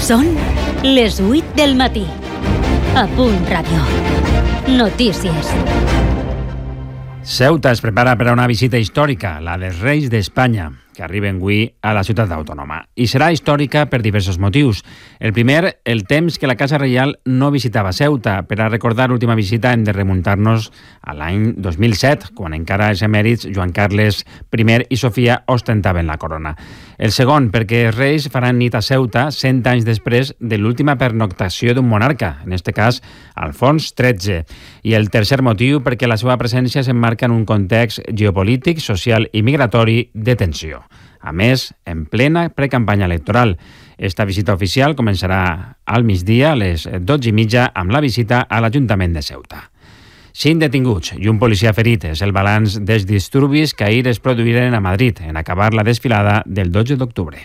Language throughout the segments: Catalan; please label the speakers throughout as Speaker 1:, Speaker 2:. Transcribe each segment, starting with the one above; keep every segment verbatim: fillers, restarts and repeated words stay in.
Speaker 1: Són les vuit del matí. A Punt Ràdio. Notícies.
Speaker 2: Ceuta es prepara per a una visita històrica, la dels Reis d'Espanya, que arriben avui a la ciutat autònoma. I serà històrica per diversos motius. El primer, el temps que la Casa Reial no visitava Ceuta. Per a recordar l'última visita hem de remuntar-nos a l'any dos mil set, quan encara els emèrits Joan Carles I i Sofia ostentaven la corona. El segon, perquè els Reis faran nit a Ceuta cent anys després de l'última pernoctació d'un monarca, en aquest cas Alfons tretze. I el tercer motiu, perquè la seva presència s'emmarca en un context geopolític, social i migratori de tensió. A més, en plena precampanya electoral. Esta visita oficial començarà al migdia a les dotze i mitja amb la visita a l'Ajuntament de Ceuta. Cinc detinguts i un policia ferit és el balanç dels disturbis que ahir es produïren a Madrid en acabar la desfilada del dotze d'octubre.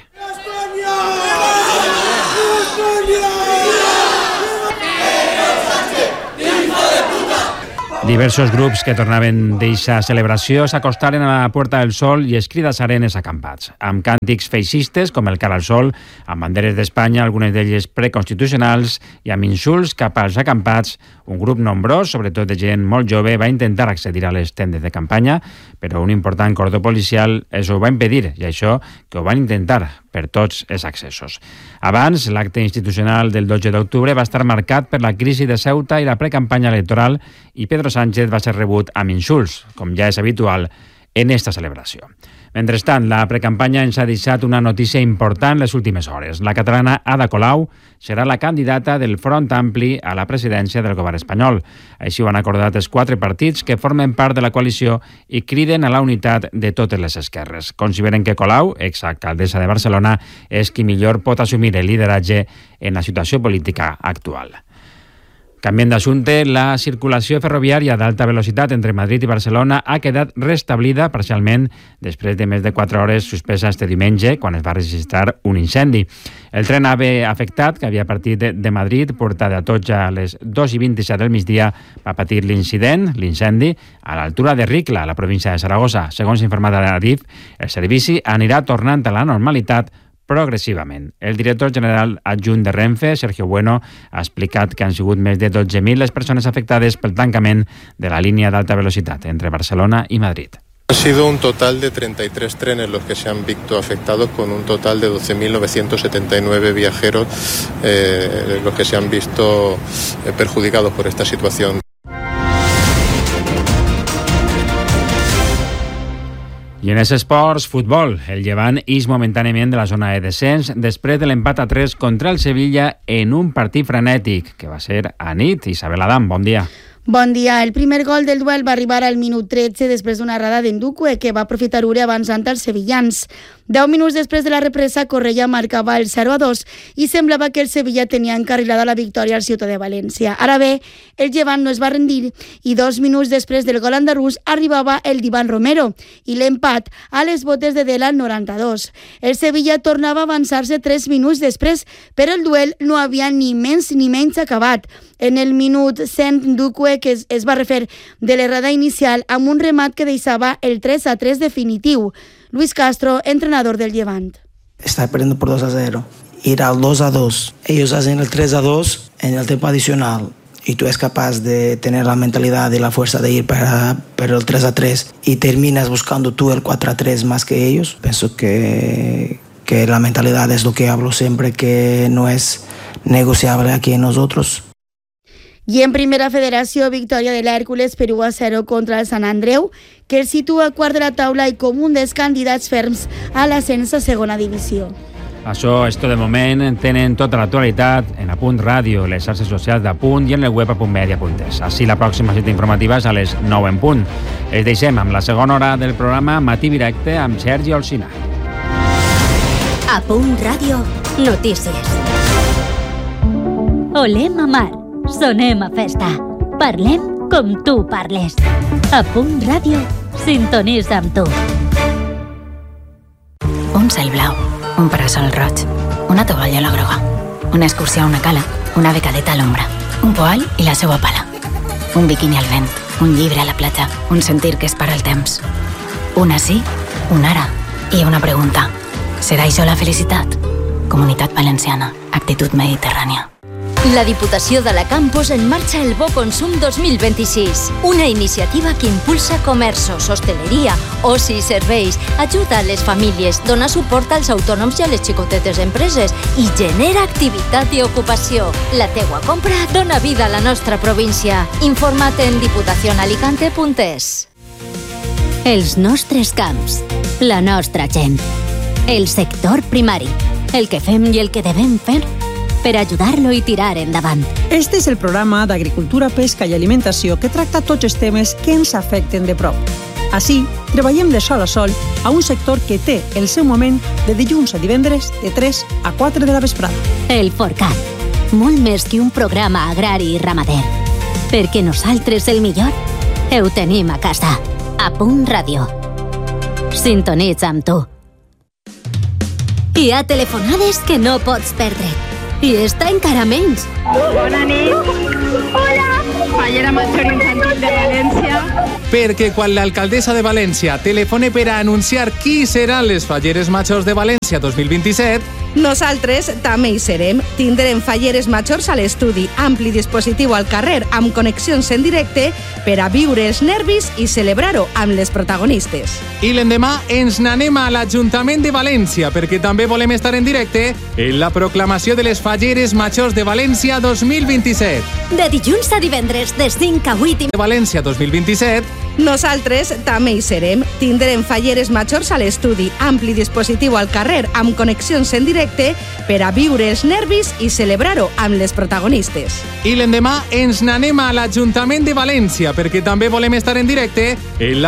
Speaker 2: Diversos grups que tornaven d'eixa celebració s'acostaren a la Puerta del Sol i escridassaren els acampats, amb càntics feixistes com el Cara al Sol, amb banderes d'Espanya, algunes d'elles preconstitucionals, i amb insults cap als acampats. Un grup nombrós, sobretot de gent molt jove, va intentar accedir a les tendes de campanya, però un important cordó policial els ho va impedir, i això que ho van intentar per tots els accessos. Abans, l'acte institucional del dotze d'octubre va estar marcat per la crisi de Ceuta i la precampanya electoral, i Pedro Sánchez va ser rebut amb insults, com ja és habitual en esta celebració. Mentrestant, la precampanya ens ha deixat una notícia important les últimes hores. La catalana Ada Colau serà la candidata del Front Ampli a la presidència del govern espanyol. Així ho han acordat els quatre partits que formen part de la coalició i criden a la unitat de totes les esquerres. Consideren que Colau, exalcaldessa de Barcelona, és qui millor pot assumir el lideratge en la situació política actual. Canviant d'assumpte, la circulació ferroviària d'alta velocitat entre Madrid i Barcelona ha quedat restablida parcialment després de més de quatre hores suspesa este diumenge, quan es va registrar un incendi. El tren AVE afectat, que havia partit de Madrid, portat a Atocha a les dos i vint-i-set del migdia, va patir l'incident, l'incendi, a l'altura de Ricla, a la província de Saragossa. Segons informat a Adif, el servici anirà tornant a la normalitat progressivament. El director general adjunt de Renfe, Sergio Bueno, ha explicat que han sigut més de dotze mil les persones afectades pel tancament de la línia d'alta velocitat entre Barcelona i Madrid.
Speaker 3: Han sido un total de treinta y tres trenes los que se han visto afectados, con un total de doce mil novecientos setenta y nueve viajeros eh, los que se han visto eh, perjudicados por esta situación.
Speaker 2: I en els esports, futbol. El Llevant ix momentàniament de la zona de descens després de l'empat a tres contra el Sevilla en un partit frenètic, que va ser a nit. Isabel Adam, bon dia.
Speaker 4: Bon dia. El primer gol del duel va arribar al minut tretze després d'una errada d'Endukwe, que va aprofitar Ure avançant als sevillans. Deu minuts després de la represa, Correia marcava el zero a dos i semblava que el Sevilla tenia encarrilada la victòria al Ciutat de València. Ara bé, el Llevant no es va rendir i dos minuts després del gol andalús arribava el d'Ivan Romero i l'empat a les botes de Dela al noranta-dos. El Sevilla tornava a avançar-se tres minuts després, però el duel no havia ni menys ni menys acabat. En el minut cent, Endukwe, que es, es va refer de l'errada inicial amb un remat que deixava el tres a tres definitiu. Luis Castro, entrenador del Llevant.
Speaker 5: Está perdiendo por dos a cero. Ir al dos a dos. Ellos hacen el tres a dos en el tiempo adicional. Y tú eres capaz de tener la mentalidad y la fuerza de ir para, para el tres a tres y terminas buscando tú el cuatro a tres más que ellos. Pienso que, que la mentalidad es lo que hablo siempre, que no es negociable aquí en nosotros.
Speaker 4: I en primera federació, victòria de l'Hèrcules per u a zero contra el Sant Andreu, que el situa quart de la taula i com un dels candidats ferms a l'ascens a segona divisió.
Speaker 2: Això és tot de moment. Tenen tota l'actualitat en Apunt Ràdio, les xarxes socials d'Apunt i en el web apuntmedia punt es. Així la pròxima cita informativa és a les nou en punt. Els deixem amb la segona hora del programa Matí Directe amb Sergi Alsina.
Speaker 1: Apunt Ràdio, notícies. Olem a mar. Sonem a festa. Parlem com tu parles. A Punt Ràdio, sintonitza amb tu.
Speaker 6: Un cel blau, un parasol roig, una tovallola groga, una excursió a una cala, una becadeta a l'ombra, un poal i la seva pala, un biquini al vent, un llibre a la platja, un sentir que es para el temps. Una sí, un ara i una pregunta. Serà això la felicitat? Comunitat Valenciana. Actitud mediterrània.
Speaker 1: La Diputació d'Alacant posa en marxa el Bo Consum dos mil vint-i-sis, una iniciativa que impulsa comerços, hosteleria, oci i serveis, ajuda a les famílies, dona suport als autònoms i a les xicotetes empreses i genera activitat i ocupació. La teua compra dona vida a la nostra província. Informa't en diputación alicante punt es. Els nostres camps, la nostra gent, el sector primari, el que fem i el que devem fer per ajudar-lo i tirar endavant.
Speaker 7: Este és el programa d'Agricultura, Pesca i Alimentació que tracta tots els temes que ens afecten de prop. Així, treballem de sol a sol a un sector que té el seu moment de dilluns a divendres de tres a quatre de la vesprada.
Speaker 1: El Forcat, molt més que un programa agrari i ramader, perquè nosaltres el millor ho tenim a casa. A Punt Ràdio. Sintonitza amb tu. Hi ha telefonades que no pots perdre. I està encara menys.
Speaker 8: Bona nit. Hola. Fallera Major Infantil de València.
Speaker 9: Perquè quan l'alcaldessa de València telefone per a anunciar qui seran les Falleres Majors de València dos mil vint-i-set,
Speaker 10: nosaltres també hi serem. Tindrem Falleres Majors a l'estudi, ampli dispositiu al carrer amb connexions en directe per a viure els nervis i celebrar-ho amb les protagonistes.
Speaker 9: I l'endemà ens n'anem a l'Ajuntament de València perquè també volem estar en directe en la proclamació de les Falleres Majors de València dos mil vint-i-set.
Speaker 1: De dilluns a divendres, de cinc a vuit i...
Speaker 9: De València dos mil vint-i-set.
Speaker 10: Nosaltres també hi serem. Tindrem Falleres Majors a l'estudi, ampli dispositiu al carrer amb connexions en directe per a viure els nervis i celebrar-ho amb les protagonistes.
Speaker 9: I l'endemà ens n'anem a l'Ajuntament de València perquè també volem estar en directe en la